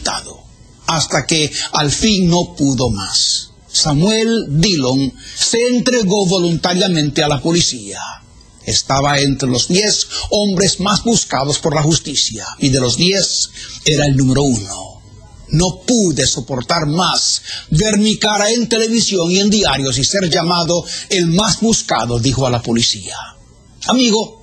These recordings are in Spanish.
limitado, hasta que al fin no pudo más. Samuel Dillon se entregó voluntariamente a la policía. Estaba entre los 10 hombres más buscados por la justicia, y de los 10 era el número 1. No pude soportar más ver mi cara en televisión y en diarios y ser llamado el más buscado, dijo a la policía. Amigo,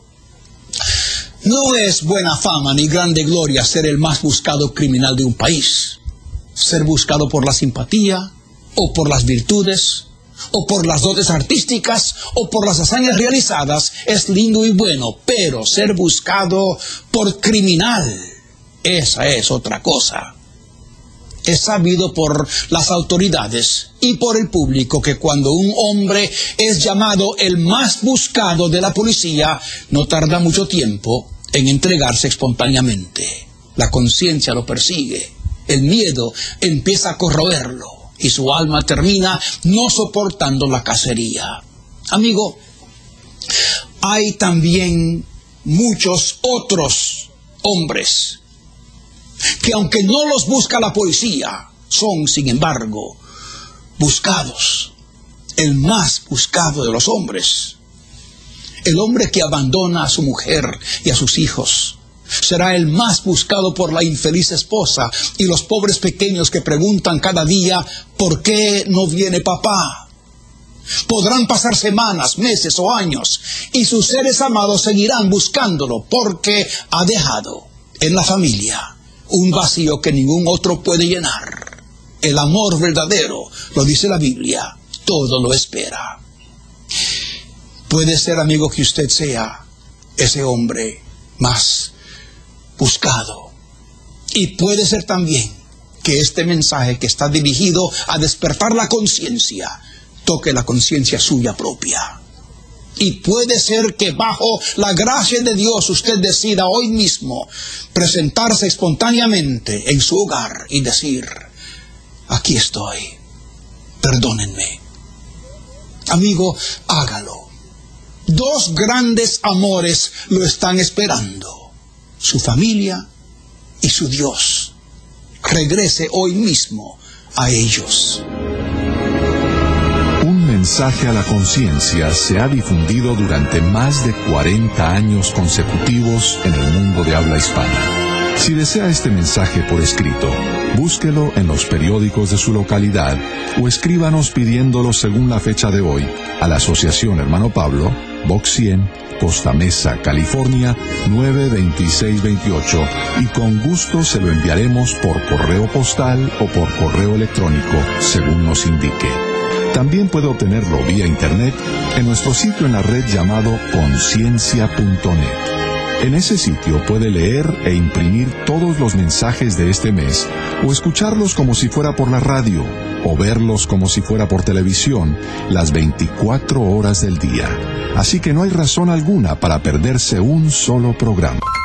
no es buena fama ni grande gloria ser el más buscado criminal de un país. Ser buscado por la simpatía, o por las virtudes, o por las dotes artísticas, o por las hazañas realizadas, es lindo y bueno, pero ser buscado por criminal, esa es otra cosa. Es sabido por las autoridades y por el público que cuando un hombre es llamado el más buscado de la policía, no tarda mucho tiempo en entregarse espontáneamente. La conciencia lo persigue, el miedo empieza a corroerlo y su alma termina no soportando la cacería. Amigo, hay también muchos otros hombres que aunque no los busca la policía, son, sin embargo, buscados. El más buscado de los hombres, el hombre que abandona a su mujer y a sus hijos, será el más buscado por la infeliz esposa y los pobres pequeños que preguntan cada día, ¿por qué no viene papá? Podrán pasar semanas, meses o años, y sus seres amados seguirán buscándolo porque ha dejado en la familia un vacío que ningún otro puede llenar. El amor verdadero, lo dice la Biblia, todo lo espera. Puede ser, amigo, que usted sea ese hombre más buscado. Y puede ser también que este mensaje que está dirigido a despertar la conciencia, toque la conciencia suya propia. Y puede ser que bajo la gracia de Dios usted decida hoy mismo presentarse espontáneamente en su hogar y decir, aquí estoy, perdónenme. Amigo, hágalo. 2 grandes amores lo están esperando, su familia y su Dios. Regrese hoy mismo a ellos. Un mensaje a la conciencia se ha difundido durante más de 40 años consecutivos en el mundo de habla hispana. Si desea este mensaje por escrito, búsquelo en los periódicos de su localidad o escríbanos pidiéndolo según la fecha de hoy a la Asociación Hermano Pablo, Box 100, Costa Mesa, California, 92628, y con gusto se lo enviaremos por correo postal o por correo electrónico, según nos indique. También puede obtenerlo vía internet en nuestro sitio en la red llamado conciencia.net. En ese sitio puede leer e imprimir todos los mensajes de este mes, o escucharlos como si fuera por la radio, o verlos como si fuera por televisión, las 24 horas del día. Así que no hay razón alguna para perderse un solo programa.